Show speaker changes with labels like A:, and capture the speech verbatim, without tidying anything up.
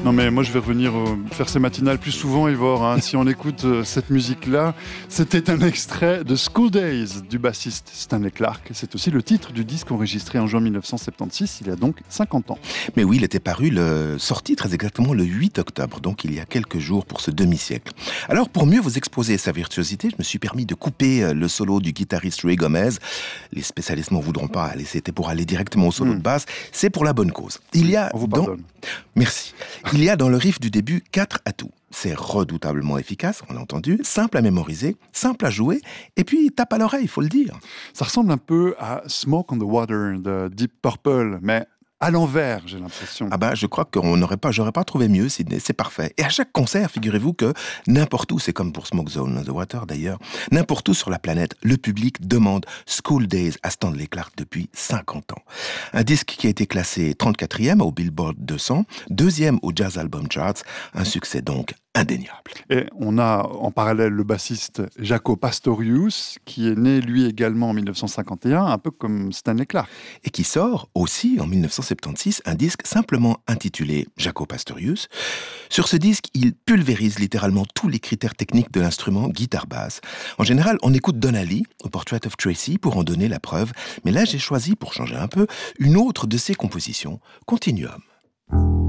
A: Non mais moi je vais revenir euh, faire ces matinales plus souvent, Ivor, hein, si on écoute euh, cette musique-là. C'était un extrait de School Days du bassiste Stanley Clarke. C'est aussi le titre du disque enregistré en juin mille neuf cent soixante-seize, il a donc cinquante ans.
B: Mais oui, il était paru, le, sorti très exactement le huit octobre, donc il y a quelques jours pour ce demi-siècle. Alors pour mieux vous exposer sa virtuosité, je me suis permis de couper le solo du guitariste Ray Gomez. Les spécialistes m'en voudront pas, allez, c'était pour aller directement au solo mmh. de basse. C'est pour la bonne cause. Il y a
A: On vous
B: dans...
A: pardonne.
B: Merci. Il y a dans le riff du début quatre atouts. C'est redoutablement efficace, on l'a entendu, simple à mémoriser, simple à jouer, et puis tape à l'oreille, il faut le dire.
A: Ça ressemble un peu à Smoke on the Water de Deep Purple, mais à l'envers, j'ai l'impression.
B: Ah bah, je crois qu'on n'aurait pas, j'aurais pas trouvé mieux, Sydney, c'est parfait. Et à chaque concert, figurez-vous que n'importe où, c'est comme pour Smoke Zone the Water d'ailleurs, n'importe où sur la planète, le public demande School Days à Stanley Clarke depuis cinquante ans. Un disque qui a été classé trente-quatrième au Billboard deux cents, deuxième au Jazz Album Charts, un succès donc indéniable.
A: Et on a en parallèle le bassiste Jaco Pastorius, qui est né lui également en mille neuf cent cinquante et un, un peu comme Stanley Clarke.
B: Et qui sort aussi en mille neuf cent soixante-seize un disque simplement intitulé Jaco Pastorius. Sur ce disque, il pulvérise littéralement tous les critères techniques de l'instrument guitare-basse. En général, on écoute Donnelly au Portrait of Tracy pour en donner la preuve, mais là j'ai choisi, pour changer un peu, une autre de ses compositions, Continuum.